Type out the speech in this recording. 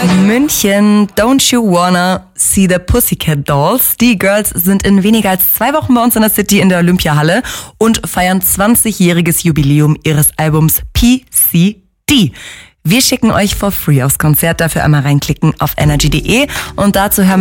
München, Don't You Wanna See the Pussycat Dolls. Die Girls sind in weniger als 2 Wochen bei uns in der City in der Olympiahalle und feiern 20-jähriges Jubiläum ihres Albums PCD. Wir schicken euch for free aufs Konzert, dafür einmal reinklicken auf energy.de und dazu hören wir